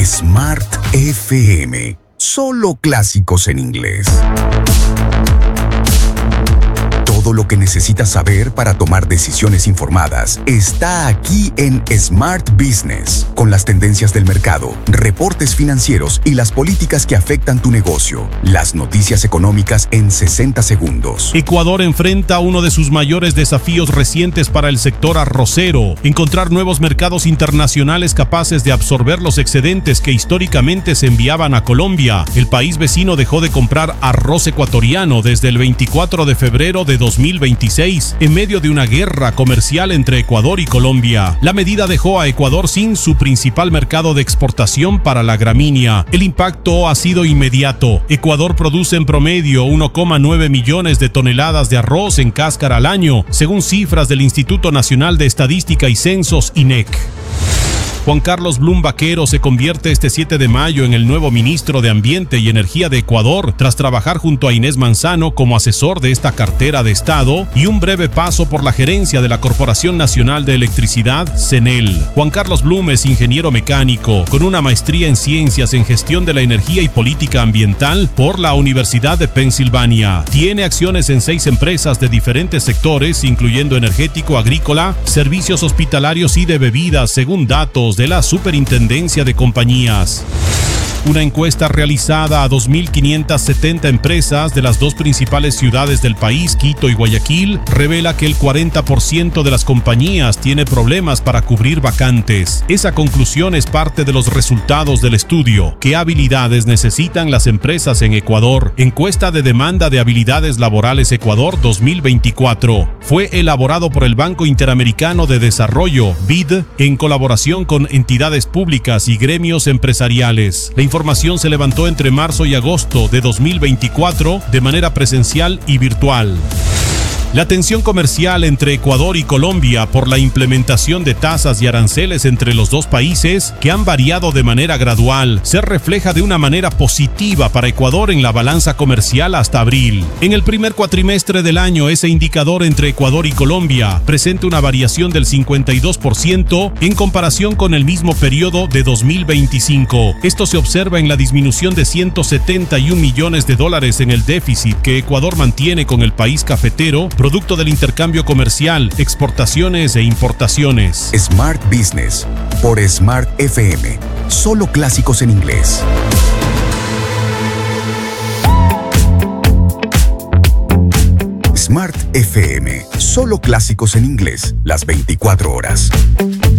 Smart FM. Solo clásicos en inglés. Todo lo que necesitas saber para tomar decisiones informadas está aquí en Smart Business, con las tendencias del mercado, reportes financieros y las políticas que afectan tu negocio. Las noticias económicas en 60 segundos. Ecuador enfrenta uno de sus mayores desafíos recientes para el sector arrocero: encontrar nuevos mercados internacionales capaces de absorber los excedentes que históricamente se enviaban a Colombia. El país vecino dejó de comprar arroz ecuatoriano desde el 24 de febrero de 2026, en medio de una guerra comercial entre Ecuador y Colombia. La medida dejó a Ecuador sin su principal mercado de exportación para la gramínea. El impacto ha sido inmediato. Ecuador produce en promedio 1,9 millones de toneladas de arroz en cáscara al año, según cifras del Instituto Nacional de Estadística y Censos, INEC. Juan Carlos Blum Baquero se convierte este 7 de mayo en el nuevo ministro de Ambiente y Energía de Ecuador, tras trabajar junto a Inés Manzano como asesor de esta cartera de Estado y un breve paso por la gerencia de la Corporación Nacional de Electricidad, CENEL. Juan Carlos Blum es ingeniero mecánico, con una maestría en Ciencias en Gestión de la Energía y Política Ambiental por la Universidad de Pensilvania. Tiene acciones en 6 empresas de diferentes sectores, incluyendo energético, agrícola, servicios hospitalarios y de bebidas, según datos de la Superintendencia de Compañías. Una encuesta realizada a 2.570 empresas de las 2 principales ciudades del país, Quito y Guayaquil, revela que el 40% de las compañías tiene problemas para cubrir vacantes. Esa conclusión es parte de los resultados del estudio. ¿Qué habilidades necesitan las empresas en Ecuador? Encuesta de demanda de habilidades laborales Ecuador 2024. Fue elaborado por el Banco Interamericano de Desarrollo, BID, en colaboración con entidades públicas y gremios empresariales. La información se levantó entre marzo y agosto de 2024 de manera presencial y virtual. La tensión comercial entre Ecuador y Colombia por la implementación de tasas y aranceles entre los dos países, que han variado de manera gradual, se refleja de una manera positiva para Ecuador en la balanza comercial hasta abril. En el primer cuatrimestre del año, ese indicador entre Ecuador y Colombia presenta una variación del 52% en comparación con el mismo periodo de 2025. Esto se observa en la disminución de $171 millones en el déficit que Ecuador mantiene con el país cafetero, producto del intercambio comercial, exportaciones e importaciones. Smart Business por Smart FM. Solo clásicos en inglés. Smart FM. Solo clásicos en inglés. Las 24 horas.